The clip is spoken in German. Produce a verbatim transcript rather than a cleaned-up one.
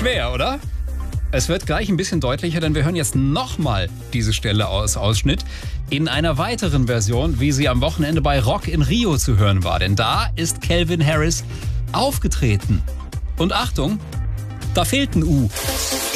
Schwer, oder? Es wird gleich ein bisschen deutlicher, denn wir hören jetzt nochmal diese Stelle aus Ausschnitt in einer weiteren Version, wie sie am Wochenende bei Rock in Rio zu hören war. Denn da ist Calvin Harris aufgetreten. Und Achtung, da fehlt ein U.